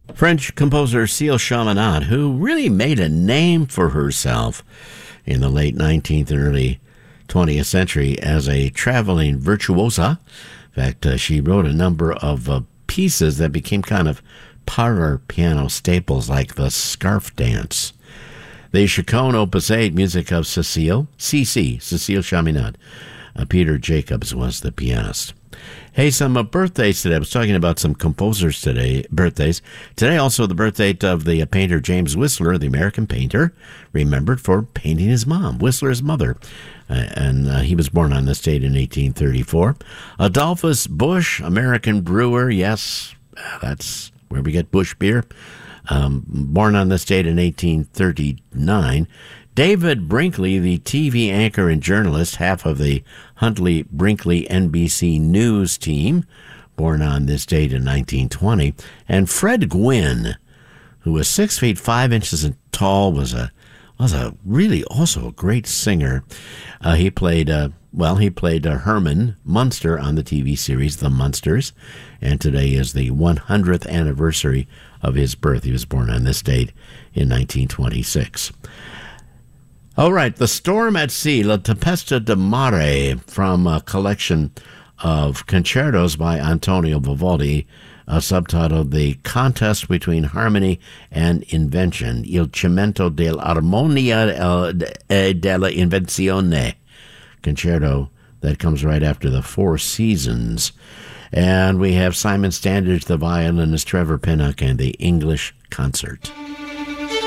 French composer Cécile Chaminade, who really made a name for herself in the late 19th and early 20th century as a traveling virtuosa. In fact, she wrote a number of pieces that became kind of parlor piano staples, like the Scarf Dance. The Chaconne Opus 8, music of Cécile Chaminade. Peter Jacobs was the pianist. Hey, some birthdays today. I was talking about some composers today, birthdays. Today also the birthday of the painter James Whistler, the American painter, remembered for painting his mom, Whistler's mother. And he was born on this date in 1834. Adolphus Busch, American brewer. Yes, that's where we get Busch beer. Born on this date in 1839. David Brinkley, the TV anchor and journalist, half of the Huntley Brinkley NBC News team, born on this date in 1920. And Fred Gwynne, who was 6 feet 5 inches tall, was a really also a great singer. He played Herman Munster on the TV series The Munsters, and today is the 100th anniversary of his birth. He was born on this date in 1926. All right, The Storm at Sea, La Tempesta di Mare, from a collection of concertos by Antonio Vivaldi, subtitled The Contest Between Harmony and Invention, Il Cimento dell'Armonia e della Invenzione, concerto that comes right after the Four Seasons. And we have Simon Standage, the violinist, Trevor Pinnock, and the English Concert.